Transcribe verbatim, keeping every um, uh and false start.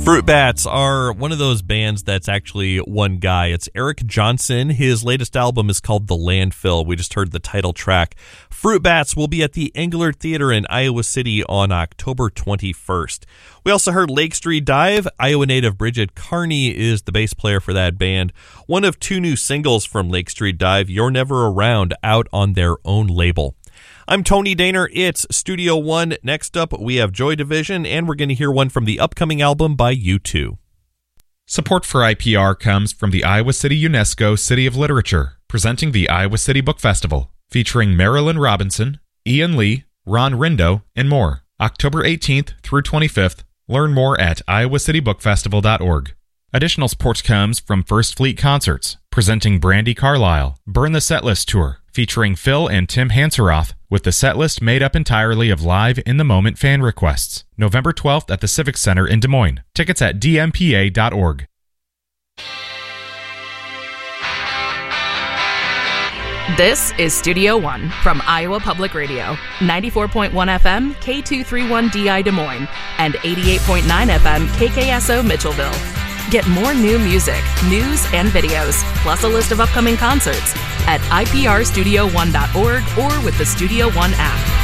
Fruit Bats are one of those bands that's actually one guy. It's Eric Johnson. His latest album is called The Landfill. We just heard the title track. Fruit Bats will be at the Engler Theater in Iowa City on October twenty-first. We also heard Lake Street Dive. Iowa native Bridget Carney is the bass player for that band. One of two new singles from Lake Street Dive, You're Never Around, out on their own label. I'm Tony Daner. It's Studio One. Next up, we have Joy Division, and we're going to hear one from the upcoming album by U two. Support for I P R comes from the Iowa City UNESCO City of Literature, presenting the Iowa City Book Festival, featuring Marilyn Robinson, Ian Lee, Ron Rindo, and more. October eighteenth through twenty-fifth. Learn more at iowa city book festival dot org. Additional support comes from First Fleet Concerts, presenting Brandi Carlile, Burn the Setlist Tour, featuring Phil and Tim Hanseroth, with the setlist made up entirely of live in-the-moment fan requests. November twelfth at the Civic Center in Des Moines. Tickets at d m p a dot org. This is Studio One from Iowa Public Radio, ninety-four point one F M, K two thirty-one D I Des Moines, and eighty-eight point nine F M, K K S O Mitchellville. Get more new music, news, and videos, plus a list of upcoming concerts at i p r studio one dot org or with the Studio One app.